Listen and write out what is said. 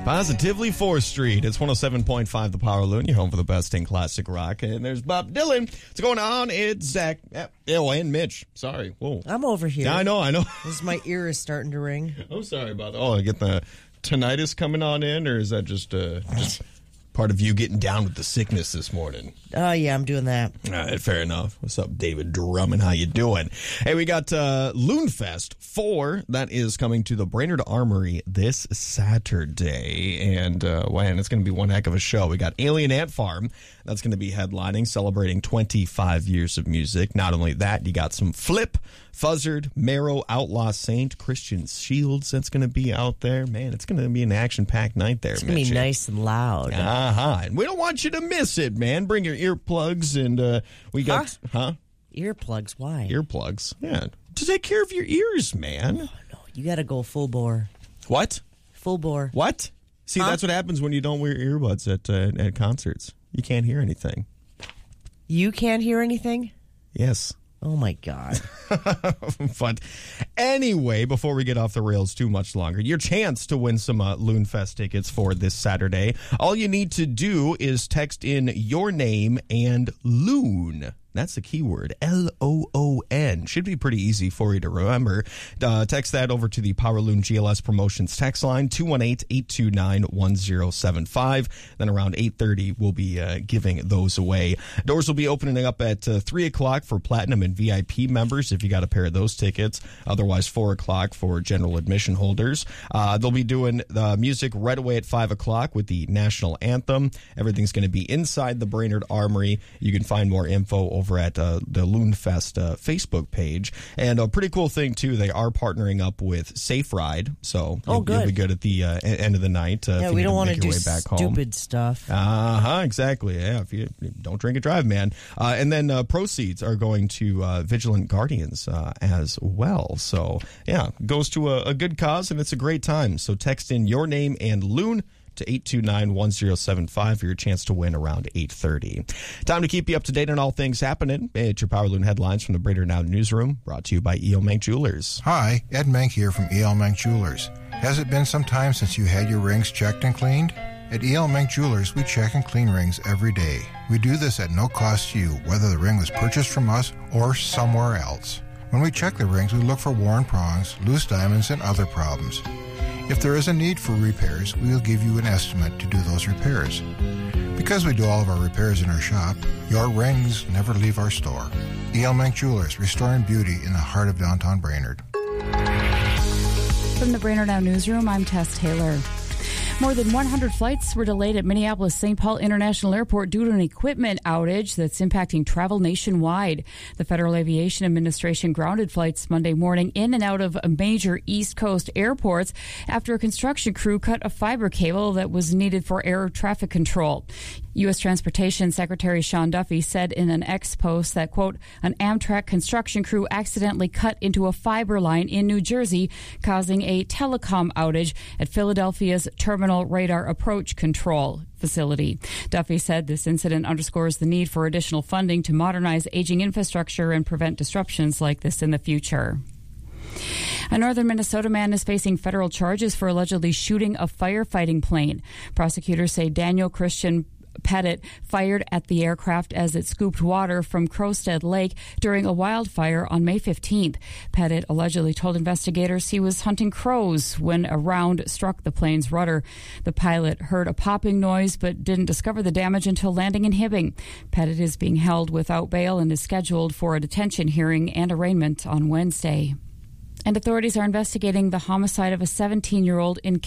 Positively 4th Street. It's 107.5 The Power Loon. You're home for the best in classic rock. And there's Bob Dylan. What's going on? It's Zach. And Mitch. Sorry. Whoa. I'm over here. Yeah, I know. My ear is starting to ring. I'm sorry about that. Oh, I get the tinnitus coming on in, or is that just part of you getting down with the sickness this morning? Oh, yeah, I'm doing that. All right, fair enough. What's up, David Drummond? How you doing? Hey, we got Loonfest 4. That is coming to the Brainerd Armory this Saturday. And, man, it's going to be one heck of a show. We got Alien Ant Farm. That's going to be headlining, celebrating 25 years of music. Not only that, you got some Flip, Fuzzard, Marrow, Outlaw Saint, Christian Shields that's going to be out there. Man, it's going to be an action-packed night there, It's going to be nice and loud. And we don't want you to miss it, man. Bring your earplugs, and we got... Earplugs? Why? Earplugs. Yeah. To take care of your ears, man. Oh, no. You got to go full bore. What? Full bore. What? See, that's what happens when you don't wear earbuds at concerts. You can't hear anything. You can't hear anything? Yes. Oh, my God. But anyway, before we get off the rails too much longer, your chance to win some Loonfest tickets for this Saturday, all you need to do is text in your name and Loon. That's the keyword, L-O-O-N. Should be pretty easy for you to remember. Text that over to the Power Loon GLS Promotions text line, 218-829-1075. Then around 8:30, we'll be giving those away. Doors will be opening up at 3 o'clock for Platinum and VIP members, if you got a pair of those tickets. Otherwise, 4 o'clock for general admission holders. They'll be doing the music right away at 5 o'clock with the National Anthem. Everything's going to be inside the Brainerd Armory. You can find more info over at the Loonfest Facebook page. And a pretty cool thing, too, they are partnering up with Safe Ride. So you'll be good at the end of the night. Yeah, we don't want to do stupid stuff. Exactly. Yeah, if you don't drink and drive, man. And then proceeds are going to Vigilant Guardians as well. So, yeah, goes to a good cause, and it's a great time. So text in your name and Loon to 829-1075 for your chance to win around 8:30. Time to keep you up to date on all things happening. It's your Power Loon headlines from the Brainerd Now newsroom, brought to you by E.L. Mank Jewelers. Hi, Ed Mank here from E.L. Mank Jewelers. Has it been some time since you had your rings checked and cleaned? At E.L. Mank Jewelers, we check and clean rings every day. We do this at no cost to you, whether the ring was purchased from us or somewhere else. When we check the rings, we look for worn prongs, loose diamonds, and other problems. If there is a need for repairs, we will give you an estimate to do those repairs. Because we do all of our repairs in our shop, your rings never leave our store. E.L. Mank Jewelers, restoring beauty in the heart of downtown Brainerd. From the Brainerd Now newsroom, I'm Tess Taylor. More than 100 flights were delayed at Minneapolis-St. Paul International Airport due to an equipment outage that's impacting travel nationwide. The Federal Aviation Administration grounded flights Monday morning in and out of major East Coast airports after a construction crew cut a fiber cable that was needed for air traffic control. U.S. Transportation Secretary Sean Duffy said in an X post that, quote, an Amtrak construction crew accidentally cut into a fiber line in New Jersey, causing a telecom outage at Philadelphia's Terminal Radar Approach Control facility. Duffy said this incident underscores the need for additional funding to modernize aging infrastructure and prevent disruptions like this in the future. A northern Minnesota man is facing federal charges for allegedly shooting a firefighting plane. Prosecutors say Daniel Christian Pettit fired at the aircraft as it scooped water from Crowstead Lake during a wildfire on May 15th. Pettit allegedly told investigators he was hunting crows when a round struck the plane's rudder. The pilot heard a popping noise but didn't discover the damage until landing in Hibbing. Pettit is being held without bail and is scheduled for a detention hearing and arraignment on Wednesday. And authorities are investigating the homicide of a 17-year-old in